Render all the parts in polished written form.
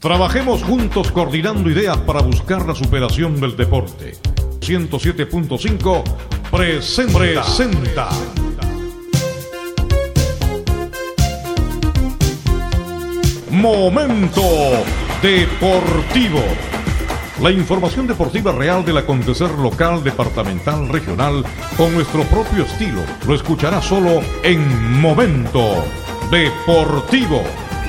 Trabajemos juntos coordinando ideas para buscar la superación del deporte. 107.5 presenta. Momento Deportivo. La información deportiva real del acontecer local, departamental, regional, con nuestro propio estilo. Lo escuchará solo en Momento Deportivo.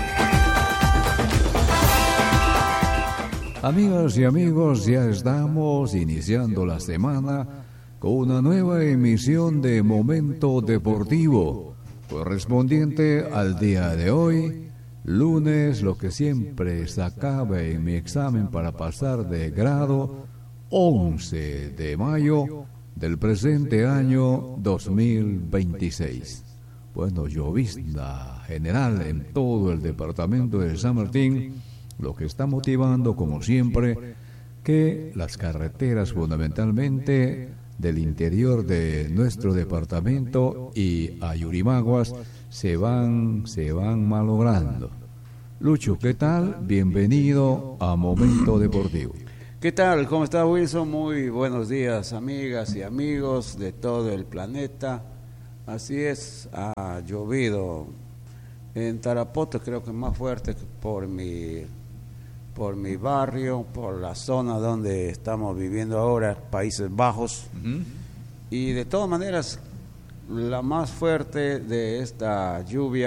Amigas y amigos, ya estamos iniciando la semana con una nueva emisión de Momento Deportivo, correspondiente al día de hoy, lunes, lo que siempre sacaba en mi examen para pasar de grado, 11 de mayo del presente año 2026. Bueno, llovizna general en todo el departamento de San Martín, lo que está motivando, como siempre, que las carreteras fundamentalmente del interior de nuestro departamento y a Yurimaguas se van malogrando. Lucho, ¿qué tal? Bienvenido a Momento Deportivo. ¿Qué tal? ¿Cómo está, Wilson? Muy buenos días, amigas y amigos de todo el planeta. Así es, ha llovido en Tarapoto, creo que más fuerte que por mi barrio, por la zona donde estamos viviendo ahora, Países Bajos. Y de todas maneras, la más fuerte de esta lluvia